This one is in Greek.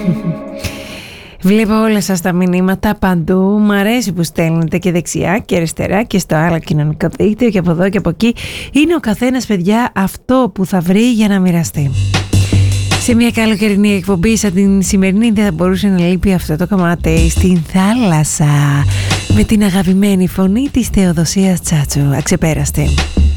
Βλέπω όλα σας τα μηνύματα παντού. Μ' αρέσει που στέλνετε και δεξιά και αριστερά και στο άλλο κοινωνικό δίκτυο και από εδώ και από εκεί. Είναι ο καθένας, παιδιά, αυτό που θα βρει για να μοιραστεί. Σε μια καλοκαιρινή εκπομπή σαν την σημερινή δεν θα μπορούσε να λείπει αυτό το κομμάτι. Στην θάλασσα, με την αγαπημένη φωνή της Θεοδοσίας Τσάτσου. Αξεπέραστη.